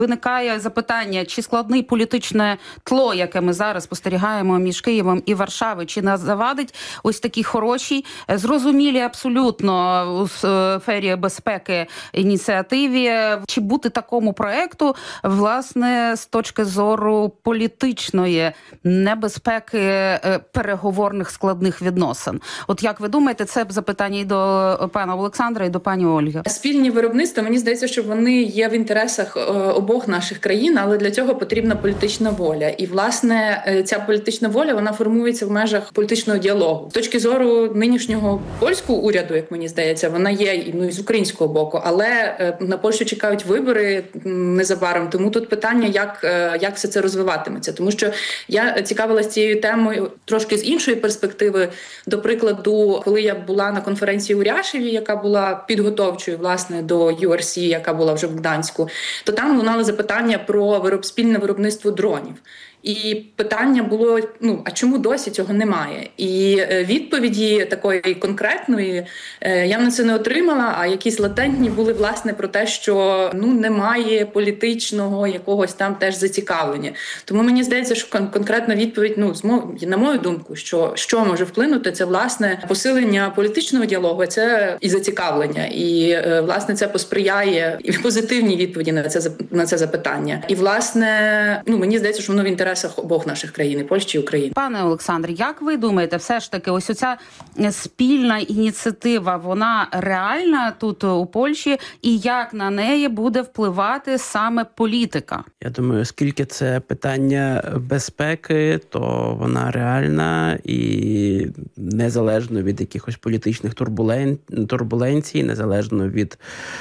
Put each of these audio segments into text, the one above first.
Виникає запитання, чи складне політичне тло, яке ми зараз спостерігаємо між Києвом і Варшавою, чи не завадить ось такій хорошій, зрозумілі абсолютно у сфері безпеки ініціативі, чи бути такому проекту, власне, з точки зору політичної небезпеки переговорних складних відносин. От як ви думаєте, це запитання і до пана Олександра, і до пані Ольги? Спільні виробництва, мені здається, що вони є в інтересах обох наших країн, але для цього потрібна політична воля. І, власне, ця політична воля, вона формується в межах політичного діалогу. З точки зору нинішнього польського уряду, як мені здається, вона є і з українського боку, але на Польщу чекають вибори незабаром, тому тут питання, як все це розвиватиметься. Тому що я цікавилася цією темою трошки з іншої перспективи. До прикладу, коли я була на конференції у Ряшеві, яка була підготовчою, власне, до URC, яка була вже в Гданську, то там лунали запитання про спільне виробництво дронів. І питання було, а чому досі цього немає? І відповіді такої конкретної я на це не отримала, а якісь латентні були, власне, про те, що немає політичного якогось там теж зацікавлення. Тому мені здається, що конкретна відповідь, на мою думку, що може вплинути, це, власне, посилення політичного діалогу, це і зацікавлення. І, власне, це посприяє і позитивній відповіді на це запитання. І, власне, мені здається, що воно в інтересах обох наших країн, Польщі і України. Пане Олександре, як ви думаєте, все ж таки, ось оця спільна ініціатива, вона реальна тут у Польщі, і як на неї буде впливати саме політика? Я думаю, оскільки це питання безпеки, то вона реальна і незалежно від якихось політичних турбуленцій, незалежно від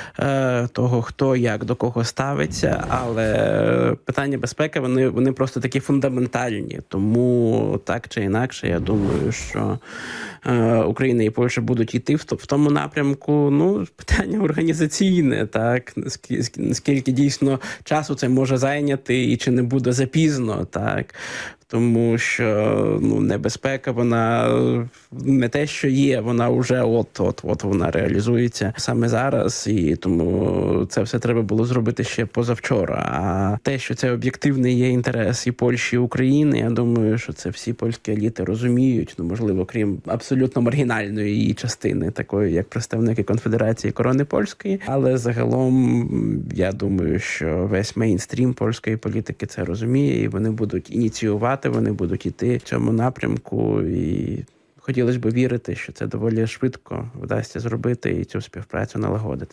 того, хто як до кого ставиться, але питання безпеки, вони просто такі фундаментальні. Тому так чи інакше, я думаю, що Україна і Польща будуть йти в тому напрямку. Питання організаційне, так, наскільки дійсно часу це може зайняти і чи не буде запізно, так. Тому що небезпека, вона не те, що є, вона вже от вона реалізується саме зараз, і тому це все треба було зробити ще позавчора. А те, що це об'єктивний є інтерес і Польщі, і України, я думаю, що це всі польські еліти розуміють, можливо, крім абсолютно маргінальної її частини, такої як представники Конфедерації Корони Польської, але загалом я думаю, що весь мейнстрім польської політики це розуміє, і вони будуть ініціювати, вони будуть йти в цьому напрямку, і хотілося б вірити, що це доволі швидко вдасться зробити і цю співпрацю налагодити.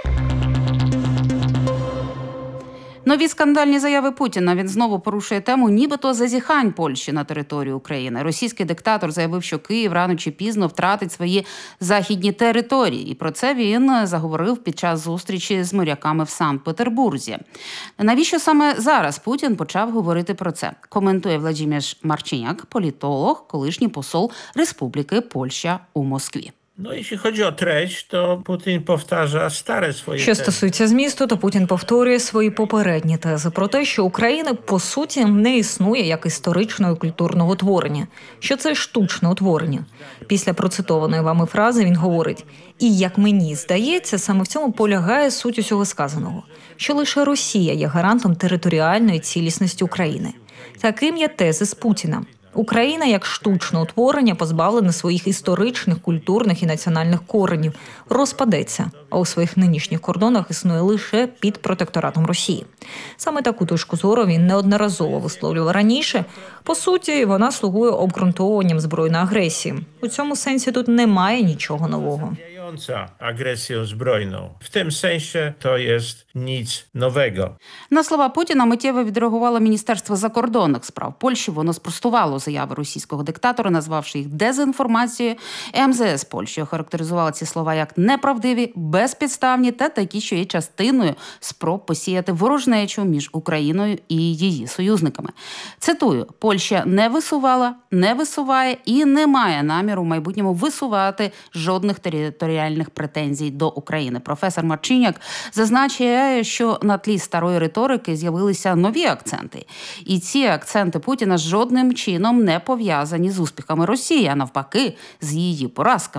Нові скандальні заяви Путіна. Він знову порушує тему нібито зазіхань Польщі на територію України. Російський диктатор заявив, що Київ рано чи пізно втратить свої західні території. І про це він заговорив під час зустрічі з моряками в Санкт-Петербурзі. Навіщо саме зараз Путін почав говорити про це? Коментує Владимир Марчиняк, політолог, колишній посол Республіки Польща у Москві. Jeśli chodzi o treść, to Putin powtarza stare swoje Що стосується змісту, то Путін повторює свої попередні тези про те, що Україна, по суті, не існує як історичного і культурного утворення, що це штучне утворення. Після процитованої вами фрази він говорить: «І, як мені здається, саме в цьому полягає суть усього сказаного, що лише Росія є гарантом територіальної цілісності України». Таким є тезис Путіна. Україна, як штучне утворення, позбавлена своїх історичних, культурних і національних коренів, розпадеться, а у своїх нинішніх кордонах існує лише під протекторатом Росії. Саме таку точку зору він неодноразово висловлював раніше. По суті, вона слугує обґрунтовуванням збройної агресії. У цьому сенсі тут немає нічого нового. Агресію збройну. В тим сенсі то є ніч нового. На слова Путіна миттєво відреагувало Міністерство закордонних справ Польщі. Воно спростувало заяви російського диктатора, назвавши їх дезінформацією. МЗС Польщі охарактеризувала ці слова як неправдиві, безпідставні та такі, що є частиною спроб посіяти ворожнечу між Україною і її союзниками. Цитую: «Польща не висувала, не висуває і не має наміру в майбутньому висувати жодних територіальних претензій до України». Професор Марчиняк зазначає, що на тлі старої риторики з'явилися нові акценти. І ці акценти Путіна жодним чином не пов'язані з успіхами Росії, а навпаки, з її поразками.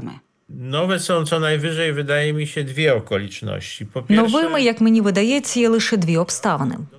Nowe są co najwyżej, wydaje mi się, dwie okoliczności. Po pierwsze, Новими, як мені видається, є лише дві обставини.